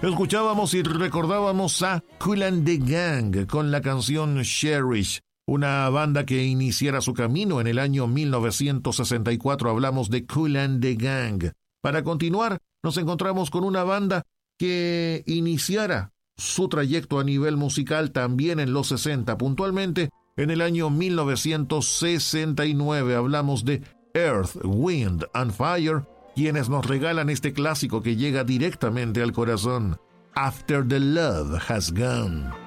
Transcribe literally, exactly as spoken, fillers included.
Escuchábamos y recordábamos a Kool and the Gang con la canción Cherish, una banda que iniciara su camino en el año mil novecientos sesenta y cuatro. Hablamos de Kool and the Gang. Para continuar, nos encontramos con una banda que iniciara su trayecto a nivel musical también en los sesenta, puntualmente en el año mil novecientos sesenta y nueve. Hablamos de Earth, Wind and Fire, quienes nos regalan este clásico que llega directamente al corazón, After the Love Has Gone.